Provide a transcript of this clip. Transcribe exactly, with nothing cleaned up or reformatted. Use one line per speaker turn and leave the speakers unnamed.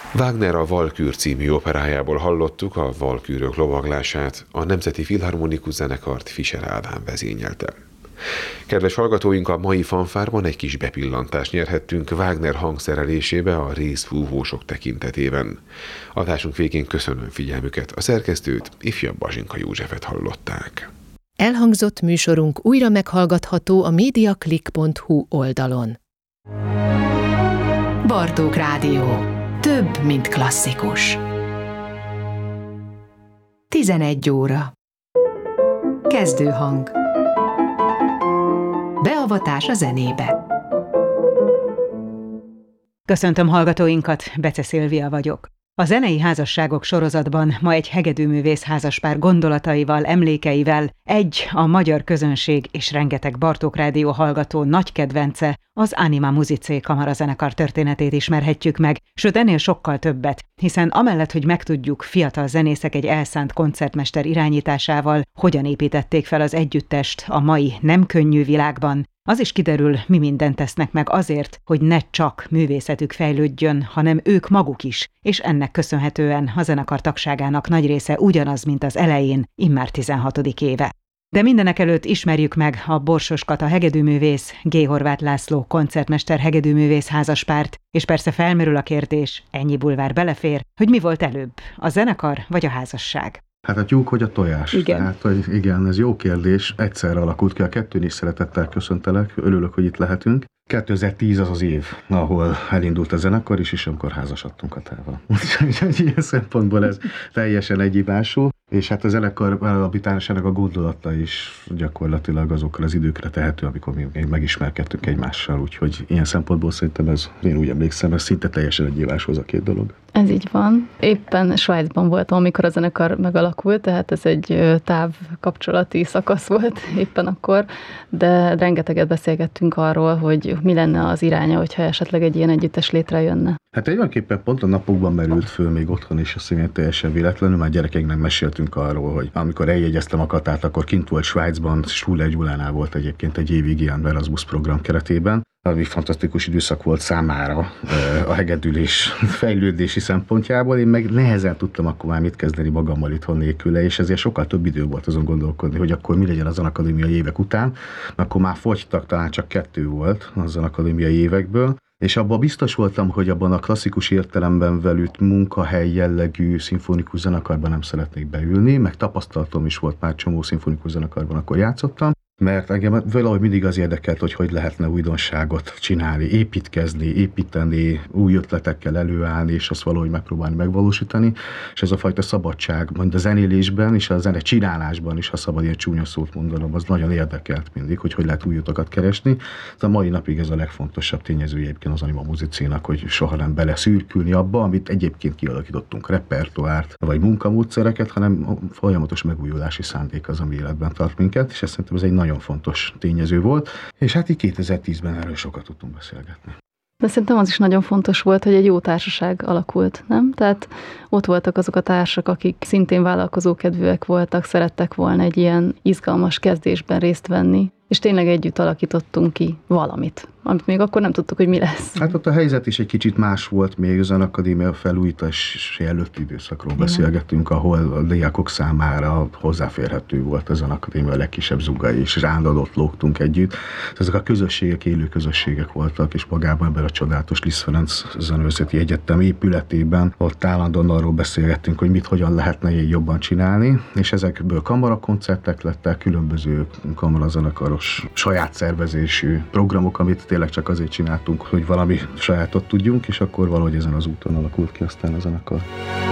Wagner a Valkür című operájából hallottuk a valkűrök lovaglását, a Nemzeti Filharmonikus Zenekart Fischer Ádám vezényelte. Kedves hallgatóink, a mai fanfárban egy kis bepillantást nyerhettünk Wagner hangszerelésébe a részfúvósok tekintetében. Adásunk végén köszönöm figyelmüket, a szerkesztőt, ifjabb Bazsinka Józsefet hallották.
Elhangzott műsorunk újra meghallgatható a mediaclick pont hu oldalon. Bartók Rádió. Több, mint klasszikus. tizenegy óra. Kezdőhang. Beavatás a zenébe.
Köszöntöm hallgatóinkat, Bece Szilvia vagyok. A zenei házasságok sorozatban ma egy hegedűművész házaspár gondolataival, emlékeivel egy a magyar közönség és rengeteg Bartók Rádió hallgató nagy kedvence, az Anima Musicae kamarazenekar történetét ismerhetjük meg, sőt ennél sokkal többet, hiszen amellett, hogy megtudjuk, fiatal zenészek egy elszánt koncertmester irányításával hogyan építették fel az együttest a mai nem könnyű világban, az is kiderül, mi mindent tesznek meg azért, hogy ne csak művészetük fejlődjön, hanem ők maguk is, és ennek köszönhetően a zenekar tagságának nagy része ugyanaz, mint az elején, immár tizenhatodik éve. De mindenek előtt ismerjük meg a Borsos Kata hegedűművész, G. Horváth László koncertmester hegedűművész házaspárt, és persze felmerül a kérdés, ennyi bulvár belefér, hogy mi volt előbb, a zenekar vagy a házasság?
Hát a tyúk vagy a tojás.
Igen.
Tehát, hogy igen, ez jó kérdés. Egyszerre alakult ki, a kettőn is szeretettel köszöntelek, örülök, hogy itt lehetünk. kétezer-tíz az az év, ahol elindult a zenekar is, és amikor házasodtunk a tával. Úgyhogy ilyen szempontból ez teljesen egyibású. És hát a zenekar alapításának a gondolata is gyakorlatilag azokkal az időkre tehető, amikor mi még megismerkedtünk egymással. Úgyhogy ilyen szempontból szerintem ez, én úgy emlékszem, ez szinte teljesen egyibáshoz a két dolog.
Ez így van. Éppen Svájcban voltam, amikor a zenekar megalakult, tehát ez egy távkapcsolati szakasz volt éppen akkor, de rengeteget beszélgettünk arról, hogy mi lenne az iránya, hogyha esetleg egy ilyen együttes létrejönne.
Hát egyébként pont a napokban merült föl még otthon is, azt hiszem teljesen véletlenül, már gyerekeknek meséltünk arról, hogy amikor eljegyeztem a Katát, akkor kint volt Svájcban, Schuller Gyulánál volt egyébként egy évig ilyen Erasmus program keretében, ami fantasztikus időszak volt számára a hegedülés fejlődési szempontjából. Én meg nehezen tudtam akkor már mit kezdeni magammal itthon nélküle, és ezért sokkal több idő volt azon gondolkodni, hogy akkor mi legyen az akadémiai évek után. Akkor már fogytak, talán csak kettő volt az akadémiai évekből. És abban biztos voltam, hogy abban a klasszikus értelemben velült munkahely jellegű szimfonikus zenekarban nem szeretnék beülni, meg tapasztalatom is volt, már csomó szimfonikus zenekarban akkor játszottam, mert engem valahogy mindig az érdekelt, hogy hogy lehetne újdonságot csinálni, építkezni, építeni, új ötletekkel előállni, és azt valahogy megpróbálni megvalósítani, és ez a fajta szabadság, majd a zenélésben és a zene csinálásban is, ha szabad ilyen csúnya szót mondanom, az nagyon érdekelt mindig, hogy hogy lehet új utakat keresni. De a mai napig ez a legfontosabb tényezője egyébként az Anima Musicénak, hogy soha nem beleszürkülni abba, amit egyébként kialakítottunk, repertoárt, vagy munkamódszereket, hanem a folyamatos megújulási szándék az, ami életben tart minket, és ezt szerintem ez egy nagyon fontos tényező volt, és hát így kétezer-tízben erről sokat tudtunk beszélgetni.
De szerintem az is nagyon fontos volt, hogy egy jó társaság alakult, nem? Tehát ott voltak azok a társak, akik szintén vállalkozókedvűek voltak, szerettek volna egy ilyen izgalmas kezdésben részt venni, és tényleg együtt alakítottunk ki valamit, amit még akkor nem tudtuk, hogy mi lesz.
Hát ott a helyzet is egy kicsit más volt, még az akadémia felújítási előtti időszakról igen. beszélgettünk, ahol a diákok számára hozzáférhető volt az akadémia a legkisebb zugai, és rándadott lógtunk együtt. Ezek a közösségek, élő közösségek voltak, és magában ebben a csodálatos Liszt Ferenc Zeneművészeti Egyetem épületében ott állandóan arról beszélgettünk, hogy mit hogyan lehetne jobban csinálni, és ezekből kamarakoncertek lettek, különböző kamarazenekaros saját szervezésű programok, amit tényleg csak azért csináltunk, hogy valami sajátot tudjunk, és akkor valahogy ezen az úton alakult ki aztán a zenekar.